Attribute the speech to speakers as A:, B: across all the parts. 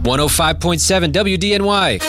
A: 105.7 WDNY.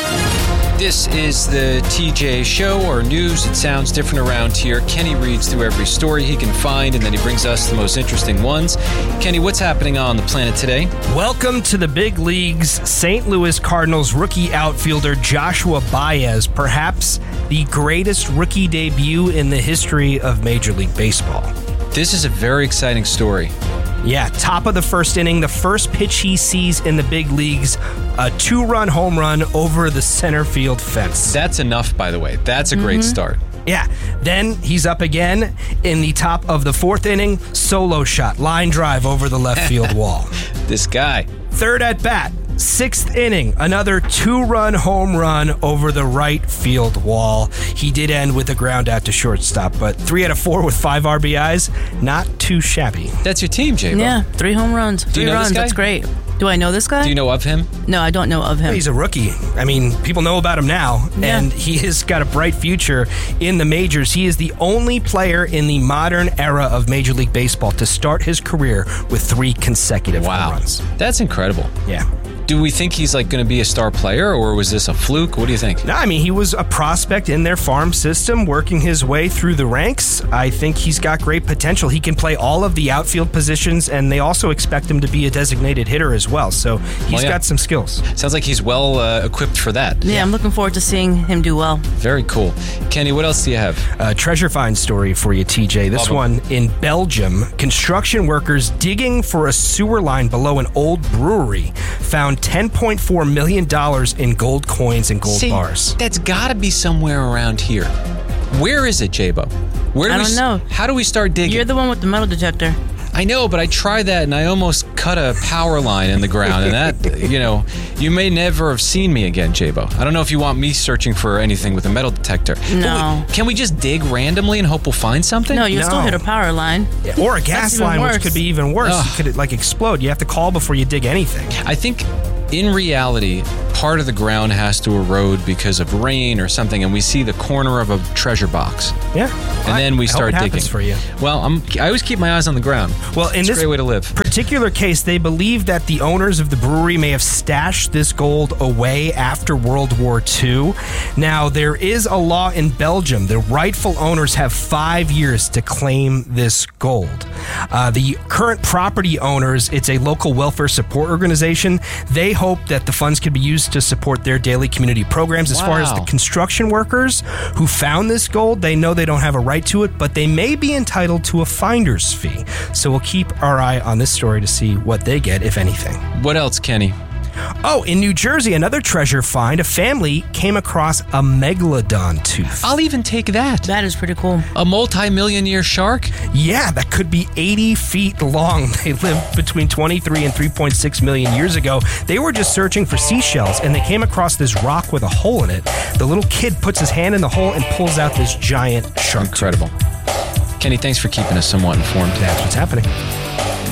A: This is the TJ Show, or news. It sounds different around here. Kenny reads through every story he can find, and then he brings us the most interesting ones. Kenny, what's happening on the planet today?
B: Welcome to the big leagues. St. Louis Cardinals rookie outfielder Joshua Baez, perhaps the greatest rookie debut in the history of Major League Baseball.
A: This is a very exciting story.
B: Yeah, top of the first inning, the first pitch he sees in the big leagues, a 2-run home run over the center field fence.
A: That's enough, by the way. That's a great start.
B: Yeah, then he's up again in the top of the fourth inning, solo shot, line drive over the left field wall.
A: This guy.
B: Third at bat, sixth inning, another 2-run home run over the right field wall. He did end with a ground out to shortstop, but 3 out of 4 with 5 RBIs, not too shabby.
A: That's your team, J-Bo.
C: Yeah, 3 home runs.
A: Do you know
C: runs.
A: this guy?
C: That's great. Do I know this guy?
A: Do you know of him?
C: No, I don't know of him.
B: He's a rookie. I mean, people know about him now, and he has got a bright future in the majors. He is the only player in the modern era of Major League Baseball to start his career with 3 consecutive home runs.
A: That's incredible.
B: Yeah.
A: Do we think he's going to be a star player, or was this a fluke? What do you think?
B: No, I mean, he was a prospect in their farm system, working his way through the ranks. I think he's got great potential. He can play all of the outfield positions, and they also expect him to be a designated hitter as well. So he's got some skills.
A: Sounds like he's well equipped for that.
C: Yeah, I'm looking forward to seeing him do well.
A: Very cool. Kenny, what else do you have?
B: A treasure find story for you, TJ. This one in Belgium. Construction workers digging for a sewer line below an old brewery found $10.4 million in gold coins and gold bars.
A: That's got to be somewhere around here. Where is it, J-Bo?
C: I don't know.
A: How do we start digging?
C: You're the one with the metal detector.
A: I know, but I tried that and I almost cut a power line in the ground. And that, you may never have seen me again, J-Bo. I don't know if you want me searching for anything with a metal detector.
C: No.
A: Can we just dig randomly and hope we'll find something?
C: No, you'll still hit a power line.
B: Yeah, or a gas line, which could be even worse. It could explode. You have to call before you dig anything.
A: I think in reality, part of the ground has to erode because of rain or something, and we see the corner of a treasure box.
B: Yeah.
A: And then we start digging.
B: For you.
A: Well, I always keep my eyes on the ground.
B: Well, in
A: it's
B: this
A: a great way to live.
B: particular case, they believe that the owners of the brewery may have stashed this gold away after World War II. Now, there is a law in Belgium. The rightful owners have 5 years to claim this gold. The current property owners, it's a local welfare support organization. They hope that the funds can be used to support their daily community programs. As far as the construction workers who found this gold, they know they don't have a right to it, but they may be entitled to a finder's fee. So we'll keep our eye on this story to see what they get, if anything.
A: What else, Kenny?
B: Oh, in New Jersey, another treasure find. A family came across a megalodon tooth.
A: I'll even take that.
C: That is pretty cool.
A: A multi-million-year shark?
B: Yeah, that could be 80 feet long. They lived between 23 and 3.6 million years ago. They were just searching for seashells, and they came across this rock with a hole in it. The little kid puts his hand in the hole and pulls out this giant shark.
A: Incredible. Kenny, thanks for keeping us somewhat informed.
B: That's what's happening.